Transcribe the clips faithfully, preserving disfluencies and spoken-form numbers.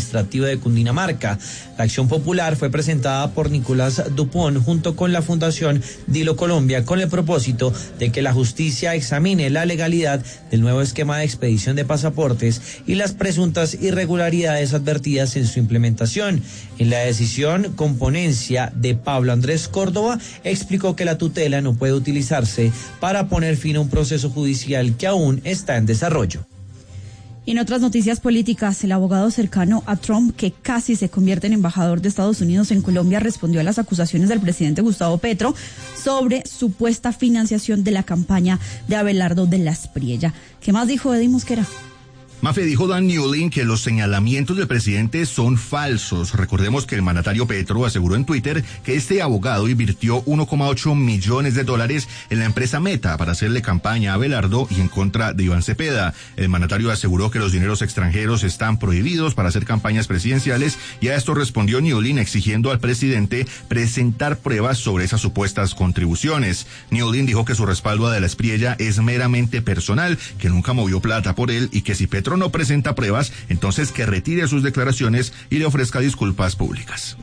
Administrativo de Cundinamarca. La acción popular fue presentada por Nicolás Dupont junto con la Fundación Dilo Colombia con el propósito de que la justicia examine la legalidad del nuevo esquema de expedición de pasaportes y las presuntas irregularidades advertidas en su implementación. En la decisión, con ponencia de Pablo Andrés Córdoba, explicó que la tutela no puede utilizarse para poner fin a un proceso judicial que aún está en desarrollo. Y en otras noticias políticas, el abogado cercano a Trump, que casi se convierte en embajador de Estados Unidos en Colombia, respondió a las acusaciones del presidente Gustavo Petro sobre supuesta financiación de la campaña de Abelardo de la Espriella. ¿Qué más dijo Eddie Mosquera? Mafe, dijo Dan Newlin que los señalamientos del presidente son falsos. Recordemos que el mandatario Petro aseguró en Twitter que este abogado invirtió uno coma ocho millones de dólares en la empresa Meta para hacerle campaña a Abelardo y en contra de Iván Cepeda. El mandatario aseguró que los dineros extranjeros están prohibidos para hacer campañas presidenciales y a esto respondió Newlin exigiendo al presidente presentar pruebas sobre esas supuestas contribuciones. Newlin dijo que su respaldo a de la Espriella es meramente personal, que nunca movió plata por él y que si Petro no presenta pruebas, entonces que retire sus declaraciones y le ofrezca disculpas públicas.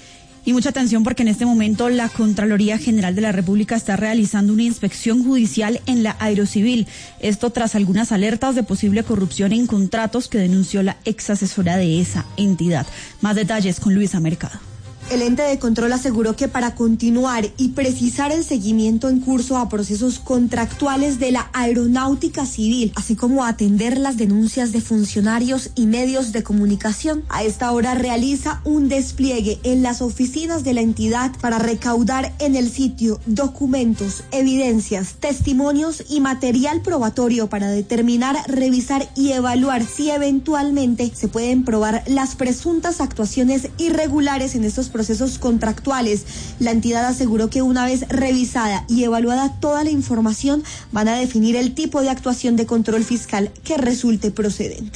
Y mucha atención porque en este momento la Contraloría General de la República está realizando una inspección judicial en la Aerocivil. Esto tras algunas alertas de posible corrupción en contratos que denunció la ex asesora de esa entidad. Más detalles con Luisa Mercado. El ente de control aseguró que para continuar y precisar el seguimiento en curso a procesos contractuales de la aeronáutica civil, así como atender las denuncias de funcionarios y medios de comunicación, a esta hora realiza un despliegue en las oficinas de la entidad para recaudar en el sitio documentos, evidencias, testimonios y material probatorio para determinar, revisar y evaluar si eventualmente se pueden probar las presuntas actuaciones irregulares en estos procesos procesos contractuales. La entidad aseguró que una vez revisada y evaluada toda la información, van a definir el tipo de actuación de control fiscal que resulte procedente.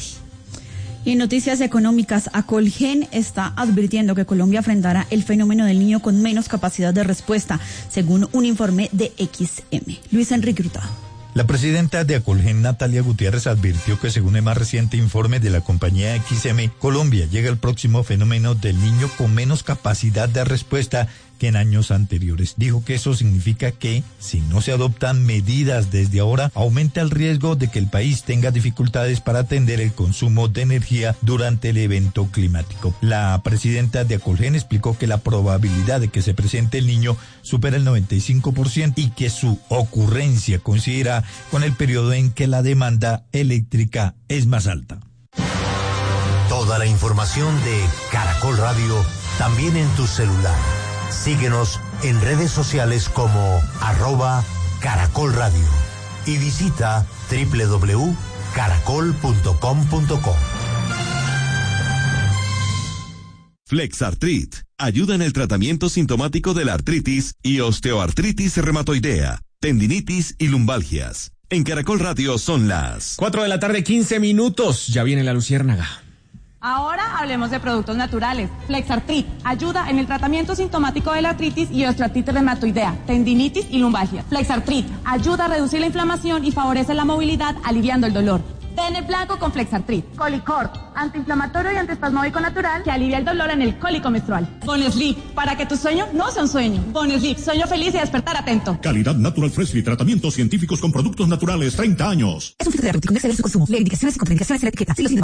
Y en noticias económicas, Acolgen está advirtiendo que Colombia enfrentará el fenómeno del niño con menos capacidad de respuesta, según un informe de X M. Luis Enrique Hurtado. La presidenta de Acolgen, Natalia Gutiérrez, advirtió que según el más reciente informe de la compañía X M, Colombia llega al próximo fenómeno del niño con menos capacidad de respuesta que en años anteriores. Dijo que eso significa que, si no se adoptan medidas desde ahora, aumenta el riesgo de que el país tenga dificultades para atender el consumo de energía durante el evento climático. La presidenta de Acolgen explicó que la probabilidad de que se presente el niño supera el noventa y cinco por ciento y que su ocurrencia coincidirá con el periodo en que la demanda eléctrica es más alta. Toda la información de Caracol Radio también en tu celular. Síguenos en redes sociales como arroba Caracol Radio y visita doble u doble u doble u punto caracol punto com punto co. Flexartrit ayuda en el tratamiento sintomático de la artritis y osteoartritis reumatoidea, tendinitis y lumbalgias. En Caracol Radio son las cuatro de la tarde, quince minutos. Ya viene la luciérnaga. Ahora hablemos de productos naturales. Flexartrit ayuda en el tratamiento sintomático de la artritis y osteoartritis reumatoidea, tendinitis y lumbalgia. Flexartrit ayuda a reducir la inflamación y favorece la movilidad, aliviando el dolor. Tene blanco con Flexartrit. Colicor, antiinflamatorio y antiespasmódico natural que alivia el dolor en el cólico menstrual. Bonesleep, para que tu sueño no sea un sueño. Bonesleep, sueño feliz y despertar atento. Calidad Natural Freshly, tratamientos científicos con productos naturales, treinta años. Es un filtro terapéutico, no exceder su consumo. Lee indicaciones y contraindicaciones en la etiqueta. Si los